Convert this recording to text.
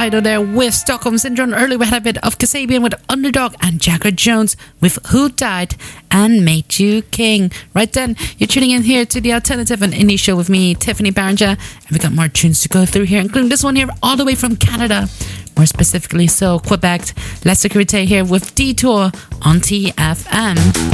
title there with Stockholm Syndrome. Earlier we had a bit of Kasabian with Underdog and Jagger Jones with Who Died and Made You King. Right then, you're tuning in here to the Alternative and Indie Show with me, Tiffany Barringer, and we got more tunes to go through here, including this one here all the way from Canada, more specifically so Quebec. La Sécurité here with Detour on TFM.